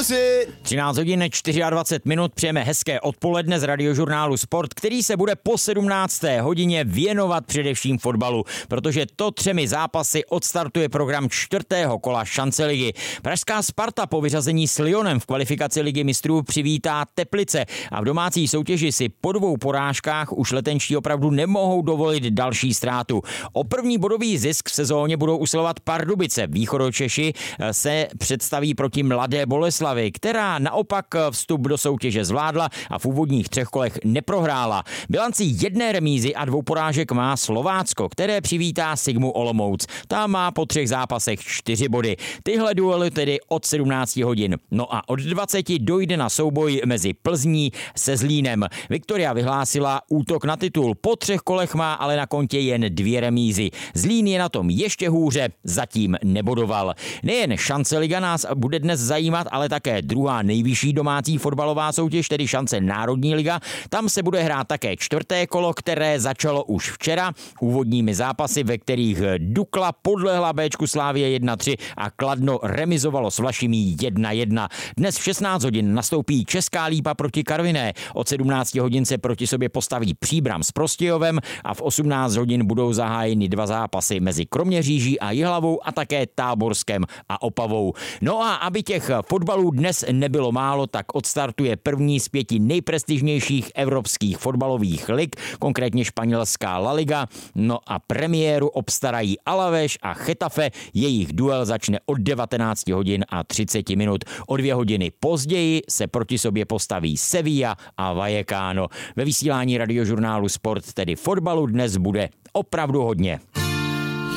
Pusy! 13 hodin 24 minut, přejeme hezké odpoledne z radiožurnálu Sport, který se bude po 17. hodině věnovat především fotbalu, protože to 3 zápasy odstartuje program 4. kola šance ligy. Pražská Sparta po vyřazení s Lyonem v kvalifikaci ligy mistrů přivítá Teplice a v domácí soutěži si po 2 porážkách už letenští opravdu nemohou dovolit další ztrátu. O první bodový zisk v sezóně budou usilovat Pardubice. Východočeši se představí proti Mladé Boleslavi, která naopak vstup do soutěže zvládla a v úvodních 3 kolech neprohrála. Bilanci 1 remízy a 2 porážek má Slovácko, které přivítá Sigmu Olomouc. Ta má po 3 zápasech 4 body. Tyhle duely tedy od 17 hodin. No a od 20 dojde na souboj mezi Plzní se Zlínem. Viktoria vyhlásila útok na titul. Po 3 kolech má ale na kontě jen 2 remízy. Zlín je na tom ještě hůře, zatím nebodoval. Nejen šance liga nás bude dnes zajímat, ale také druhá nejvyšší domácí fotbalová soutěž, tedy šance Národní liga. Tam se bude hrát také 4. kolo, které začalo už včera úvodními zápasy, ve kterých Dukla podlehla Béčku Slavie 1-3 a Kladno remizovalo s Vlašimí 1-1. Dnes v 16 hodin nastoupí Česká Lípa proti Karviné. Od 17 hodin se proti sobě postaví Příbram s Prostějovem a v 18 hodin budou zahájeny 2 zápasy mezi Kroměříží a Jihlavou a také Táborskem a Opavou. No a aby těch fotbalů dnes nebylo málo, tak odstartuje první z 5 nejprestižnějších evropských fotbalových lig, konkrétně španělská La Liga. No a premiéru obstarají Alavés a Getafe. Jejich duel začne od 19 hodin a 30 minut. O 2 hodiny později se proti sobě postaví Sevilla a Vallecano. Ve vysílání radiožurnálu Sport tedy fotbalu dnes bude opravdu hodně.